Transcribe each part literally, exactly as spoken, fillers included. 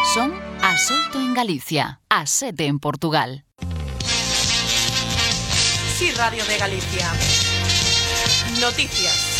Son as oito en Galicia, as sete en Portugal. Sí, Radio de Galicia. Noticias.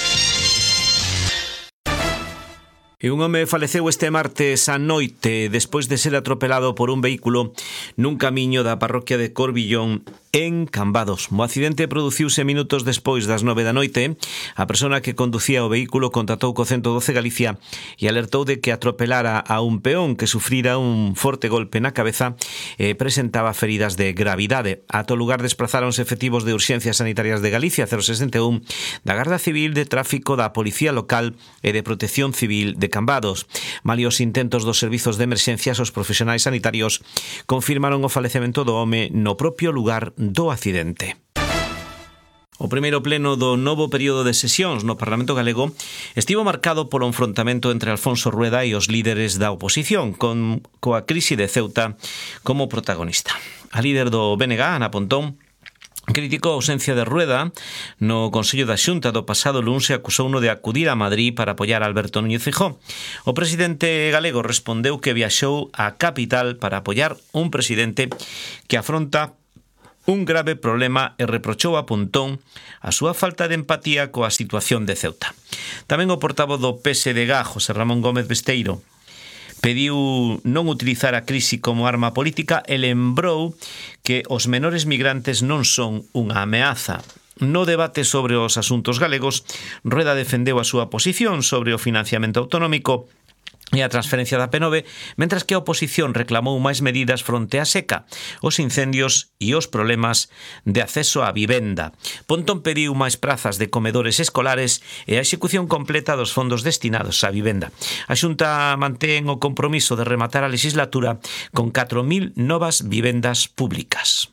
E un home faleceu este martes á noite despois de ser atropelado por un vehículo nun camiño da parroquia de Corbillón en Cambados. O accidente produciuse minutos despois das nove da noite. A persona que conducía o vehículo contactou co ciento doce Galicia e alertou de que atropelara a un peón que sufrira un forte golpe na cabeza e presentaba feridas de gravidade. Ata o lugar desplazáronse efectivos de urxencias sanitarias de Galicia cero sesenta e un, da Garda Civil, de Tráfico, da Policía Local e de Protección Civil de Cambados. Malia os intentos dos servizos de emerxencias, os profesionais sanitarios confirmaron o falecemento do home no propio lugar do accidente. O primeiro pleno do novo período de sesións no Parlamento Galego estivo marcado polo enfrontamento entre Alfonso Rueda e os líderes da oposición, con coa crise de Ceuta como protagonista. A líder do B N G, Ana Pontón, criticou a ausencia de Rueda no Consello da Xunta do pasado luns e acusouno de acudir a Madrid para apoiar a Alberto Núñez Feijóo. O presidente galego respondeu que viaxou á capital para apoiar un presidente que afronta un grave problema e reprochou a Pontón a súa falta de empatía coa situación de Ceuta. Tamén o portavoz do P S D G, José Ramón Gómez Besteiro, pediu non utilizar a crise como arma política e lembrou que os menores migrantes non son unha ameaza. No debate sobre os asuntos galegos, Rueda defendeu a súa posición sobre o financiamento autonómico e a transferencia da P nove, mentras que a oposición reclamou máis medidas fronte á seca, os incendios e os problemas de acceso á vivenda. Pontón pediu máis prazas de comedores escolares e a execución completa dos fondos destinados á vivenda. A Xunta mantén o compromiso de rematar a legislatura con catro mil novas vivendas públicas.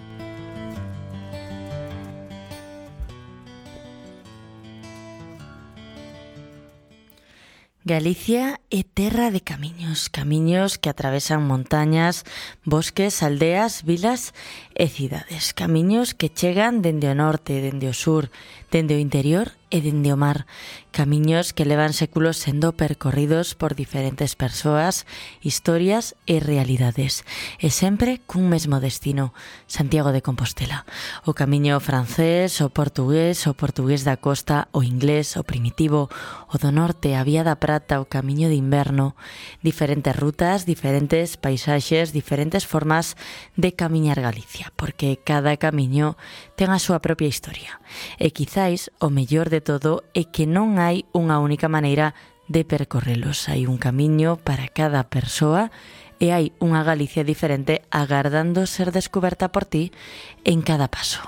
Galicia é terra de camiños, camiños que atravesan montañas, bosques, aldeas, vilas e cidades. Camiños que chegan dende o norte, dende o sur, dende o interior e dende o mar. Camiños que levan séculos sendo percorridos por diferentes persoas, historias e realidades. E sempre cun mesmo destino, Santiago de Compostela. O camiño francés, o portugués, o portugués da costa, o inglés, o primitivo, o do norte, a Vía da Prata, o camiño de inverno. Diferentes rutas, diferentes paisaxes, diferentes formas de camiñar Galicia, porque cada camiño ten a súa propia historia. E quizáis o mellor de todo é que non hai unha única maneira de percorrelos. Hai un camiño para cada persoa e hai unha Galicia diferente agardando ser descoberta por ti en cada paso.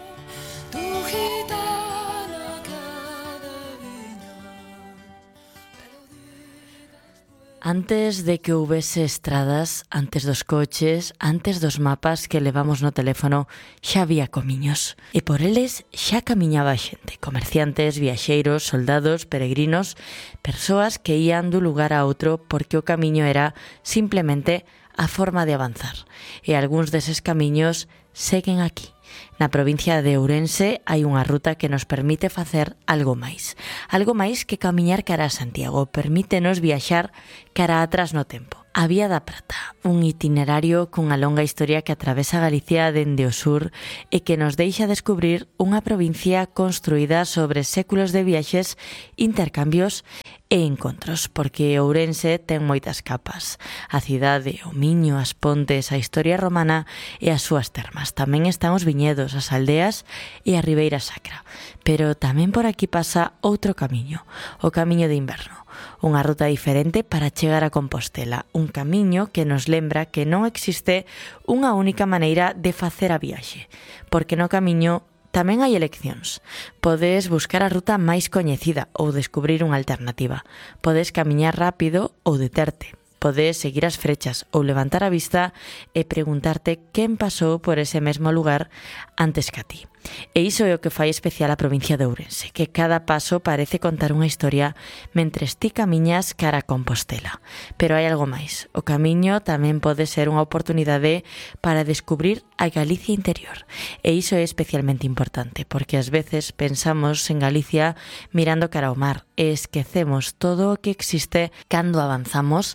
Antes de que houbese estradas, antes dos coches, antes dos mapas que levamos no teléfono, xa había camiños. E por eles xa camiñaba xente, comerciantes, viaxeiros, soldados, peregrinos, persoas que ían dun lugar a outro porque o camiño era simplemente a forma de avanzar. E algúns deses camiños seguen aquí. Na provincia de Ourense hai unha ruta que nos permite facer algo máis. Algo máis que camiñar cara a Santiago. Permítenos viaxar cara atrás no tempo. A Vía da Prata, un itinerario cunha longa historia que atravesa Galicia dende o sur e que nos deixa descubrir unha provincia construída sobre séculos de viaxes, intercambios e encontros, porque Ourense ten moitas capas. A cidade, o Miño, as pontes, a historia romana e as súas termas. Tamén están os viñedos, as aldeas e a Ribeira Sacra. Pero tamén por aquí pasa outro camiño, o camiño de inverno. Unha ruta diferente para chegar a Compostela, un camiño que nos lembra que non existe unha única maneira de facer a viaxe, porque no camiño tamén hai eleccións. Podes buscar a ruta máis coñecida ou descubrir unha alternativa. Podes camiñar rápido ou deterte. Podes seguir as frechas ou levantar a vista e preguntarte quen pasou por ese mesmo lugar antes que a ti. E iso é o que fai especial a provincia de Ourense, que cada paso parece contar unha historia mentres ti camiñas cara a Compostela. Pero hai algo máis. O camiño tamén pode ser unha oportunidade para descubrir a Galicia interior. E iso é especialmente importante, porque ás veces pensamos en Galicia mirando cara ao mar e esquecemos todo o que existe cando avanzamos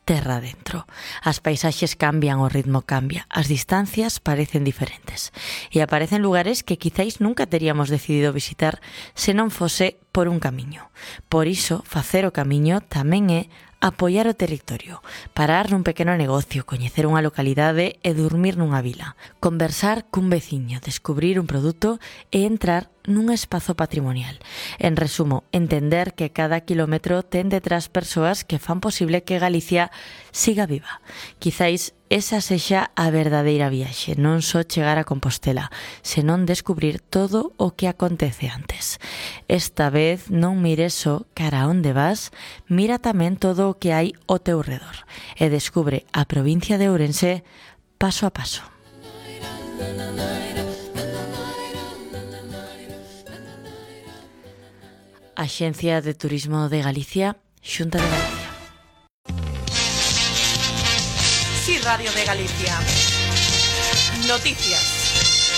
terra dentro. As paisaxes cambian, o ritmo cambia, as distancias parecen diferentes e aparecen lugares que quizáis nunca teríamos decidido visitar se non fose por un camiño. Por iso, facer o camiño tamén é apoiar o territorio, parar nun pequeno negocio, coñecer unha localidade e dormir nunha vila, conversar cun veciño, descubrir un produto e entrar nun espazo patrimonial. En resumo, entender que cada kilómetro ten detrás persoas que fan posible que Galicia siga viva. Quizáis esa sexa a verdadeira viaxe, non só chegar a Compostela, senón descubrir todo o que acontece antes. Esta vez non mires só cara a onde vas, mira tamén todo o que hai ao teu redor e descubre a provincia de Ourense paso a paso. Axencia de Turismo de Galicia, Xunta de Galicia. Sí, Radio de Galicia. Noticias.